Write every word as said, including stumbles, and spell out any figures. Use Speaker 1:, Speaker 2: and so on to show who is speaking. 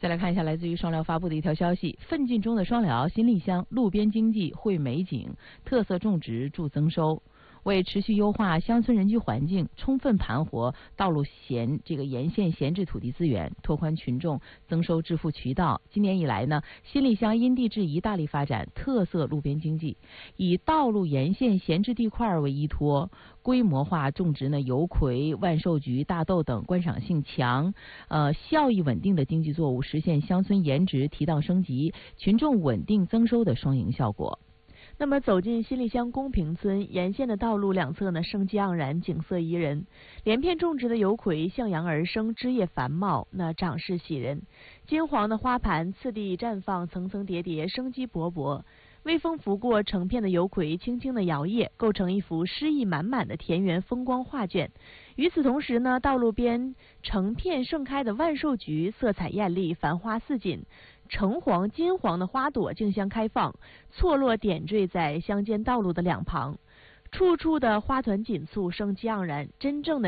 Speaker 1: 再来看一下来自于双辽发布的一条消息：奋进中的双辽新立乡路边经济绘美景，特色种植助增收。为持续优化乡村人居环境，充分盘活道路闲这个沿线闲置土地资源，拓宽群众增收致富渠道。今年以来呢，新立乡因地制宜，大力发展特色路边经济，以道路沿线闲置地块为依托，规模化种植呢油葵、万寿菊、大豆等观赏性强、呃效益稳定的经济作物，实现乡村颜值提档升级、群众稳定增收的双赢效果。
Speaker 2: 那么走进新立乡公平村，沿线的道路两侧呢生机盎然，景色宜人。连片种植的油葵向阳而生，枝叶繁茂，那长势喜人。金黄的花盘次第绽放，层层叠叠，生机勃勃。微风拂过，成片的油葵轻轻的摇曳，构成一幅诗意满满的田园风光画卷。与此同时呢，道路边成片盛开的万寿菊色彩艳丽，繁花似锦。橙黄、金黄的花朵竞相开放，错落点缀在乡间道路的两旁，处处的花团锦簇，生机盎然，真正的